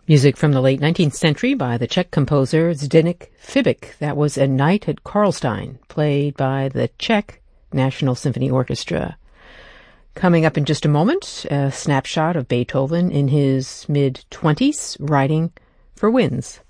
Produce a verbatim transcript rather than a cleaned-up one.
Music from the late nineteenth century by the Czech composer Zdeněk Fibik. That was A Night at Karlstein, played by the Czech National Symphony Orchestra. Coming up in just a moment, a snapshot of Beethoven in his mid-twenties, writing for winds.